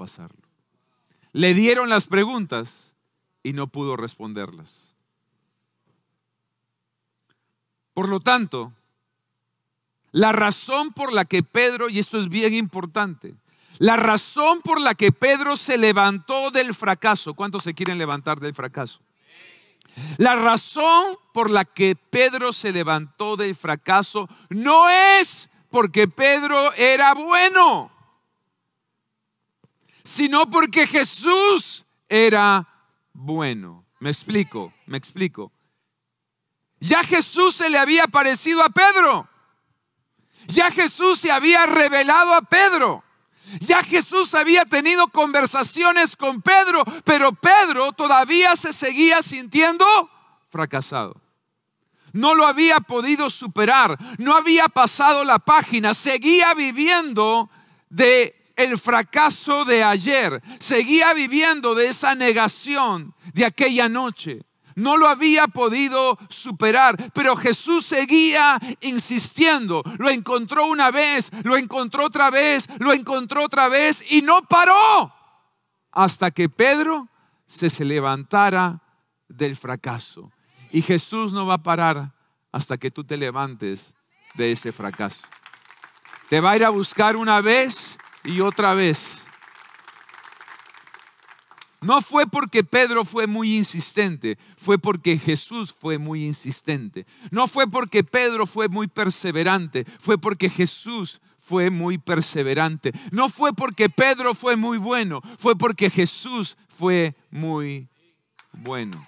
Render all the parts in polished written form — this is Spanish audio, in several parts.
pasarlo. Le dieron las preguntas y no pudo responderlas. Por lo tanto, la razón por la que Pedro, y esto es bien importante, la razón por la que Pedro se levantó del fracaso. ¿Cuántos se quieren levantar del fracaso? La razón por la que Pedro se levantó del fracaso no es porque Pedro era bueno, sino porque Jesús era bueno. Me explico. Ya Jesús se le había aparecido a Pedro. Ya Jesús se había revelado a Pedro. Ya Jesús había tenido conversaciones con Pedro, pero Pedro todavía se seguía sintiendo fracasado. No lo había podido superar, no había pasado la página, seguía viviendo del fracaso de ayer, seguía viviendo de esa negación de aquella noche. No lo había podido superar, pero Jesús seguía insistiendo. Lo encontró una vez, lo encontró otra vez, lo encontró otra vez y no paró hasta que Pedro se levantara del fracaso. Y Jesús no va a parar hasta que tú te levantes de ese fracaso. Te va a ir a buscar una vez y otra vez. No fue porque Pedro fue muy insistente, fue porque Jesús fue muy insistente. No fue porque Pedro fue muy perseverante, fue porque Jesús fue muy perseverante. No fue porque Pedro fue muy bueno, fue porque Jesús fue muy bueno.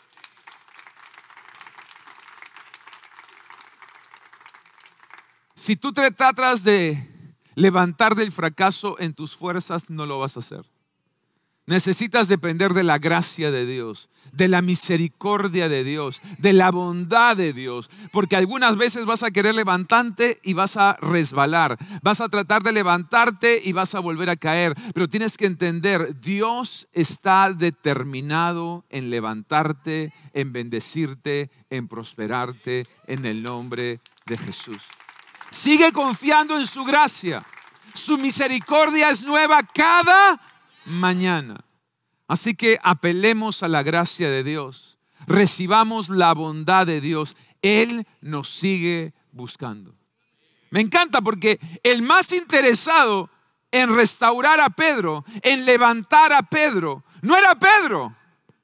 Si tú te tratas de levantar del fracaso en tus fuerzas, no lo vas a hacer. Necesitas depender de la gracia de Dios, de la misericordia de Dios, de la bondad de Dios, porque algunas veces vas a querer levantarte y vas a resbalar, vas a tratar de levantarte y vas a volver a caer, pero tienes que entender, Dios está determinado en levantarte, en bendecirte, en prosperarte en el nombre de Jesús. Sigue confiando en su gracia, su misericordia es nueva cada mañana. Así que apelemos a la gracia de Dios, recibamos la bondad de Dios. Él nos sigue buscando. Me encanta porque el más interesado en restaurar a Pedro, en levantar a Pedro, no era Pedro.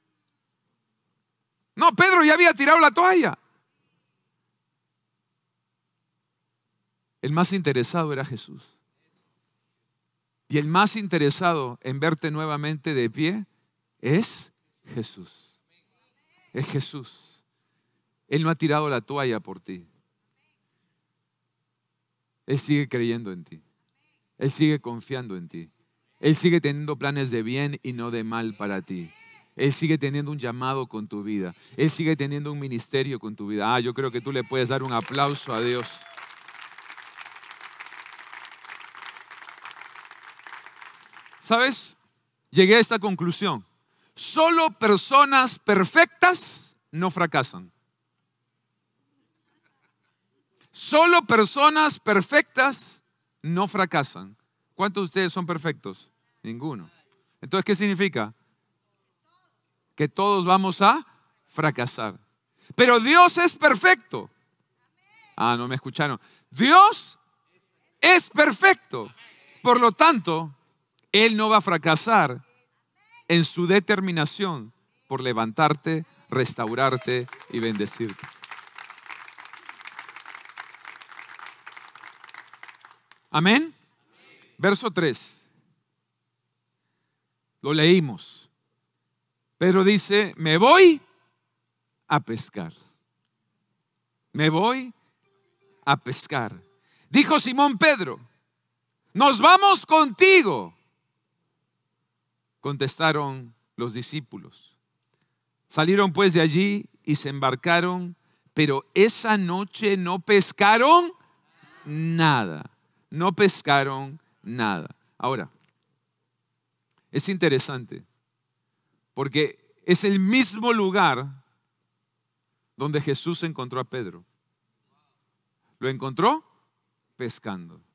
No, Pedro ya había tirado la toalla. El más interesado era Jesús. Y el más interesado en verte nuevamente de pie es Jesús. Es Jesús. Él no ha tirado la toalla por ti. Él sigue creyendo en ti. Él sigue confiando en ti. Él sigue teniendo planes de bien y no de mal para ti. Él sigue teniendo un llamado con tu vida. Él sigue teniendo un ministerio con tu vida. Yo creo que tú le puedes dar un aplauso a Dios. ¿Sabes? Llegué a esta conclusión. Solo personas perfectas no fracasan. Solo personas perfectas no fracasan. ¿Cuántos de ustedes son perfectos? Ninguno. Entonces, ¿qué significa? Que todos vamos a fracasar. Pero Dios es perfecto. No me escucharon. Dios es perfecto. Por lo tanto, Él no va a fracasar en su determinación por levantarte, restaurarte y bendecirte. Amén. Verso 3. Lo leímos. Pedro dice, me voy a pescar. Me voy a pescar. Dijo Simón Pedro, nos vamos contigo. Contestaron los discípulos. Salieron pues de allí y se embarcaron, pero esa noche no pescaron nada. No pescaron nada. Ahora, es interesante, porque es el mismo lugar donde Jesús encontró a Pedro. Lo encontró pescando.